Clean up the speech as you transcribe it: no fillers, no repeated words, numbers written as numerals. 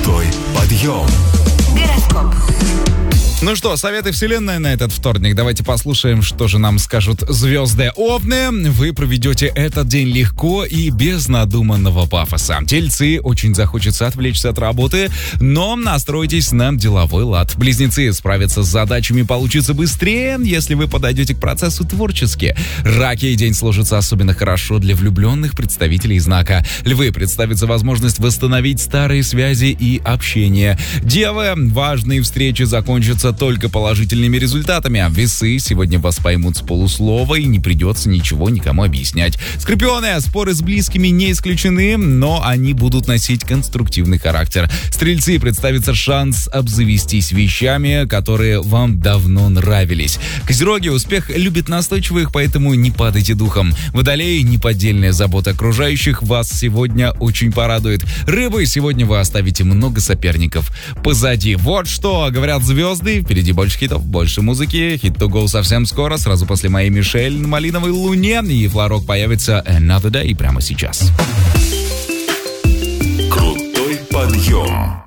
Крутой подъем. Гороскоп. Ну что, советы вселенной на этот вторник. Давайте послушаем, что же нам скажут звезды. Овны, вы проведете этот день легко и без надуманного пафоса. Тельцы, очень захочется отвлечься от работы, но настройтесь на деловой лад. Близнецы, справиться с задачами получится быстрее, если вы подойдете к процессу творчески. Раки, день сложится особенно хорошо для влюбленных представителей знака. Львы, представится возможность восстановить старые связи и общение. Девы, важные встречи закончатся только положительными результатами. Весы, сегодня вас поймут с полуслова и не придется ничего никому объяснять. Скорпионы, споры с близкими не исключены, но они будут носить конструктивный характер. Стрельцы, представится шанс обзавестись вещами, которые вам давно нравились. Козероги, успех любит настойчивых, поэтому не падайте духом. Водолеи, неподдельная забота окружающих вас сегодня очень порадует. Рыбы, сегодня вы оставите много соперников позади. Вот что говорят звезды. Впереди больше хитов, больше музыки. Hit to go совсем скоро, сразу после моей Мишель на малиновой луне. И Флорок появится Another Day прямо сейчас. Крутой подъем.